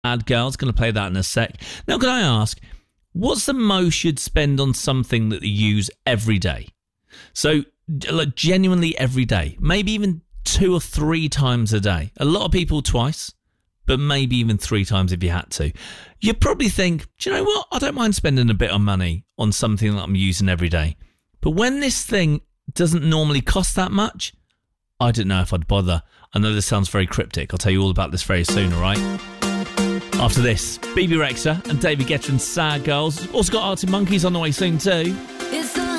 Sad Girls. Going to play that in a sec. Now, can I ask, what's the most you'd spend on something that you use every day? So, like, genuinely every day. Maybe even 2 or 3 times a day. A lot of people twice, but maybe even 3 times if you had to. You'd probably think, do you know what? I don't mind spending a bit of money on something that I'm using every day. But when this thing doesn't normally cost that much, I don't know if I'd bother. I know this sounds very cryptic. I'll tell you all about this very soon, all right? After this, Bebe Rexha and David Guetta and Sad Girls. Also got Arctic Monkeys on the way soon too. It's the